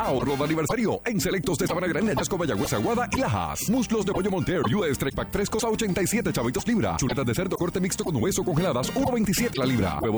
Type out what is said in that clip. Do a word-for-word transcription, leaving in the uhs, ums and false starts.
Ahorro de aniversario en selectos de Sabana Grande, Tasco, Mayagüez, Aguada y Lajas. Muslos de pollo Monter U S Trek Pack tres, cosa ochenta y siete chavitos libra. Chuletas de cerdo corte mixto con hueso congeladas, uno veintisiete la libra. Huevo